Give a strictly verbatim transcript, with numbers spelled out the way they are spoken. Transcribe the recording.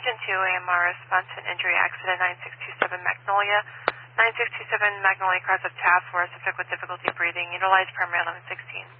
Region two A M R response to an injury accident nine six two seven Magnolia. nine six two seven Magnolia cars of Taft Force, subject with difficulty breathing. Utilize primary eleven sixteen.